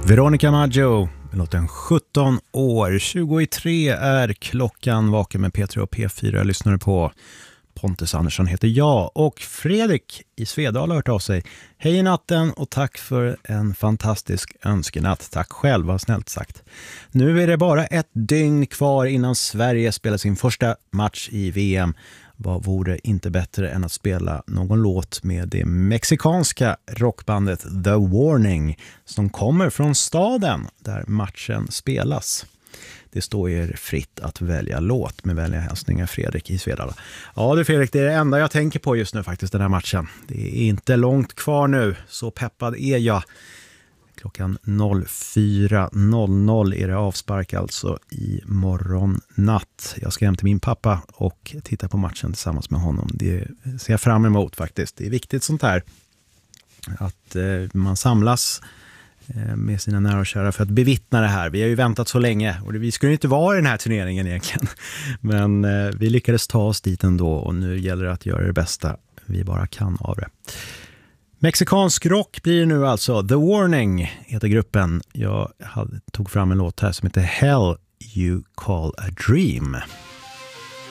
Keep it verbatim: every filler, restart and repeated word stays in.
Veronica Maggio, låten sjutton år, tjugo i tre är klockan. Vaken med P tre och P fyra lyssnar på. Pontus Andersson heter jag och Fredrik i Svedala har hört av sig. Hej i natten och tack för en fantastisk önskenatt. Tack själv, vad snällt sagt. Nu är det bara ett dygn kvar innan Sverige spelar sin första match i V M. Vad vore inte bättre än att spela någon låt med det mexikanska rockbandet The Warning som kommer från staden där matchen spelas. Det står er fritt att välja låt med välja hälsningar Fredrik i Svedala. Ja du Fredrik, det är det enda jag tänker på just nu faktiskt den här matchen. Det är inte långt kvar nu, så peppad är jag. Klockan fyra noll noll är det avspark alltså i morgon natt. Jag ska hem till min pappa och titta på matchen tillsammans med honom. Det ser jag fram emot faktiskt. Det är viktigt sånt här att eh, man samlas eh, med sina nära och kära för att bevittna det här. Vi har ju väntat så länge och det, vi skulle inte vara i den här turneringen egentligen. Men eh, vi lyckades ta oss dit ändå och nu gäller det att göra det bästa vi bara kan av det. Mexikansk rock blir det nu alltså. The Warning heter gruppen. Jag hade, tog fram en låt här som heter Hell You Call a Dream.